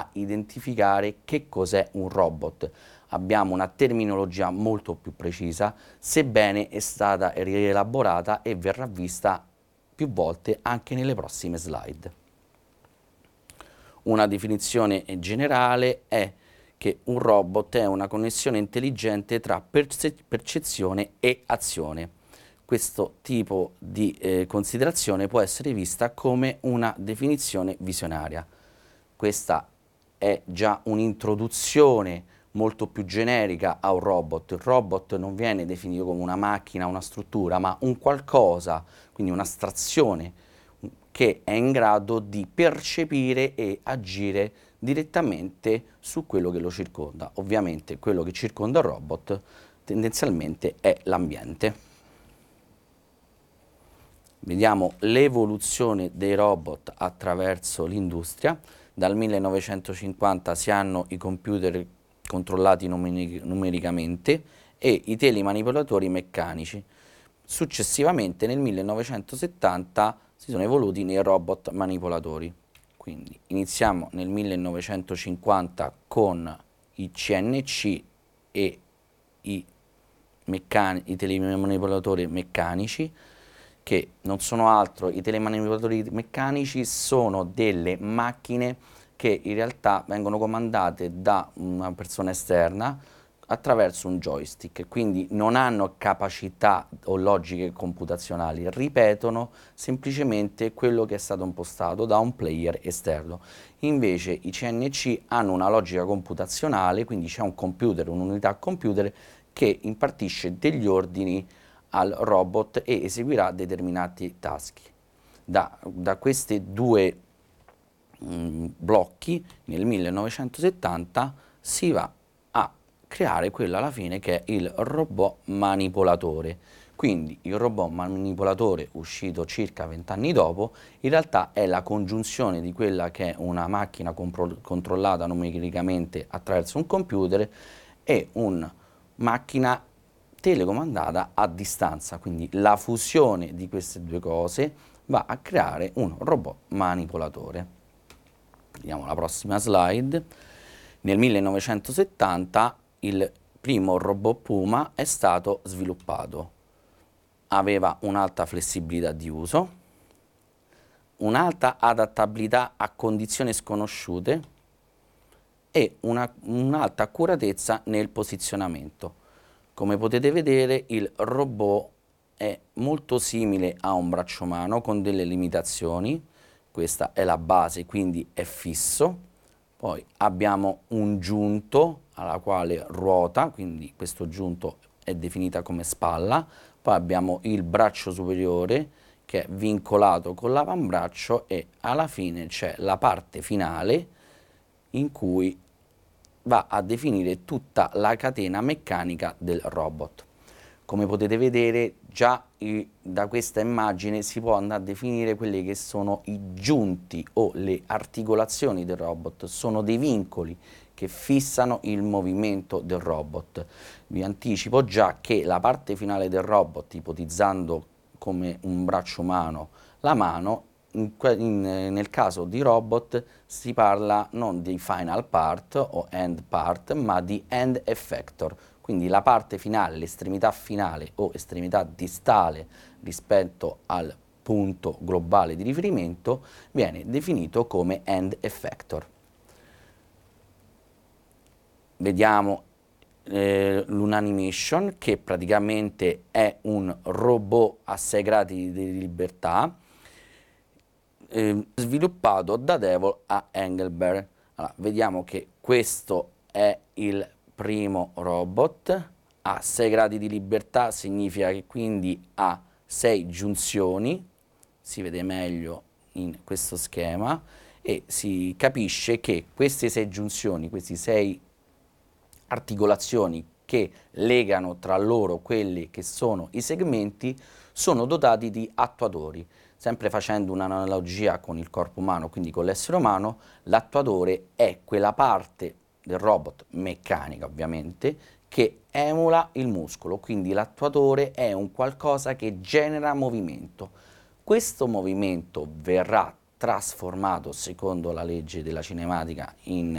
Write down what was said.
identificare che cos'è un robot. Abbiamo una terminologia molto più precisa, sebbene è stata rielaborata e verrà vista più volte anche nelle prossime slide. Una definizione generale è che un robot è una connessione intelligente tra percezione e azione. Questo tipo di considerazione può essere vista come una definizione visionaria. Questa è già un'introduzione molto più generica a un robot. Il robot non viene definito come una macchina, una struttura, ma un qualcosa, quindi un'astrazione che è in grado di percepire e agire direttamente su quello che lo circonda. Ovviamente quello che circonda il robot tendenzialmente è l'ambiente. Vediamo l'evoluzione dei robot attraverso l'industria. Dal 1950 si hanno i computer controllati numericamente e i telemanipolatori meccanici. Successivamente nel 1970 si sono evoluti nei robot manipolatori. Quindi iniziamo nel 1950 con i CNC e i telemanipolatori meccanici, che non sono altro, i telemanipolatori meccanici sono delle macchine che in realtà vengono comandate da una persona esterna attraverso un joystick, quindi non hanno capacità o logiche computazionali, ripetono semplicemente quello che è stato impostato da un player esterno. Invece i CNC hanno una logica computazionale, quindi c'è un computer, un'unità computer che impartisce degli ordini al robot e eseguirà determinati task. Da questi due blocchi nel 1970 si va a creare quello alla fine che è il robot manipolatore. Quindi il robot manipolatore, uscito circa 20 anni dopo, in realtà è la congiunzione di quella che è una macchina controllata numericamente attraverso un computer e una macchina telecomandata a distanza. Quindi la fusione di queste due cose va a creare un robot manipolatore. Vediamo la prossima slide. Nel 1970 il primo robot Puma è stato sviluppato. Aveva un'alta flessibilità di uso, un'alta adattabilità a condizioni sconosciute e un'alta accuratezza nel posizionamento. Come potete vedere, il robot è molto simile a un braccio umano con delle limitazioni. Questa è la base, quindi è fisso. Poi abbiamo un giunto alla quale ruota, quindi questo giunto è definita come spalla. Poi abbiamo il braccio superiore che è vincolato con l'avambraccio e alla fine c'è la parte finale in cui va a definire tutta la catena meccanica del robot. Come potete vedere, già da questa immagine si può andare a definire quelli che sono i giunti o le articolazioni del robot. Sono dei vincoli che fissano il movimento del robot. Vi anticipo già che la parte finale del robot, ipotizzando come un braccio umano la mano, nel caso di robot si parla non di final part o end part, ma di end effector, quindi la parte finale, l'estremità finale o estremità distale rispetto al punto globale di riferimento viene definito come end effector. Vediamo l'Unanimation, che praticamente è un robot a 6 gradi di libertà, sviluppato da Devol a Engelberg. Allora, vediamo che questo è il primo robot a 6 gradi di libertà, significa che quindi ha 6 giunzioni, si vede meglio in questo schema, e si capisce che queste 6 giunzioni, questi 6 articolazioni che legano tra loro quelli che sono i segmenti, sono dotati di attuatori. Sempre facendo un'analogia con il corpo umano, quindi con l'essere umano, l'attuatore è quella parte del robot, meccanica ovviamente, che emula il muscolo, quindi l'attuatore è un qualcosa che genera movimento. Questo movimento verrà trasformato, secondo la legge della cinematica, in